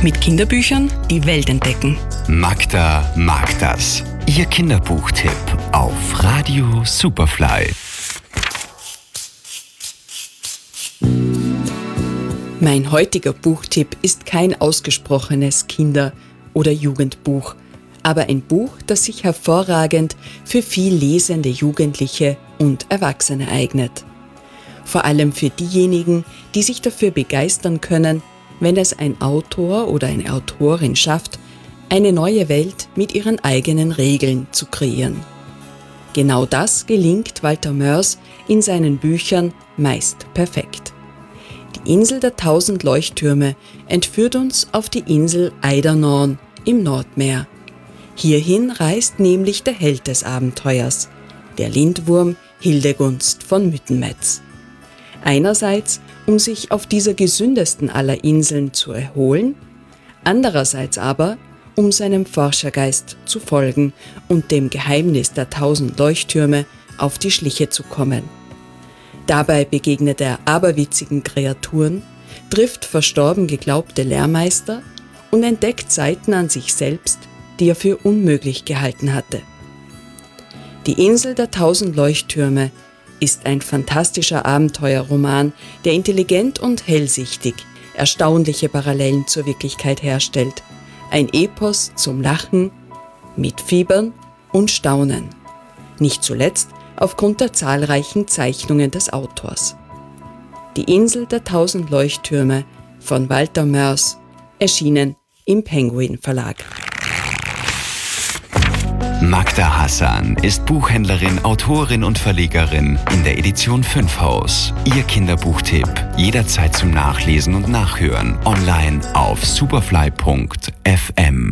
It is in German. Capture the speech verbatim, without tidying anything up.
Mit Kinderbüchern die Welt entdecken. Magda mag das. Ihr Kinderbuchtipp auf Radio Superfly. Mein heutiger Buchtipp ist kein ausgesprochenes Kinder- oder Jugendbuch, aber ein Buch, das sich hervorragend für viel lesende Jugendliche und Erwachsene eignet. Vor allem für diejenigen, die sich dafür begeistern können, wenn es ein Autor oder eine Autorin schafft, eine neue Welt mit ihren eigenen Regeln zu kreieren. Genau das gelingt Walter Moers in seinen Büchern meist perfekt. Die Insel der tausend Leuchttürme entführt uns auf die Insel Eidernorn im Nordmeer. Hierhin reist nämlich der Held des Abenteuers, der Lindwurm Hildegunst von Mythenmetz. Einerseits, um sich auf dieser gesündesten aller Inseln zu erholen, andererseits aber, um seinem Forschergeist zu folgen und dem Geheimnis der tausend Leuchttürme auf die Schliche zu kommen. Dabei begegnet er aberwitzigen Kreaturen, trifft verstorben geglaubte Lehrmeister und entdeckt Seiten an sich selbst, die er für unmöglich gehalten hatte. Die Insel der tausend Leuchttürme ist ein fantastischer Abenteuerroman, der intelligent und hellsichtig erstaunliche Parallelen zur Wirklichkeit herstellt. Ein Epos zum Lachen, Mitfiebern und Staunen. Nicht zuletzt aufgrund der zahlreichen Zeichnungen des Autors. Die Insel der tausend Leuchttürme von Walter Moers, erschienen im Penguin Verlag. Magda Hassan ist Buchhändlerin, Autorin und Verlegerin in der Edition fünf Haus. Ihr Kinderbuchtipp jederzeit zum Nachlesen und Nachhören online auf superfly punkt f m.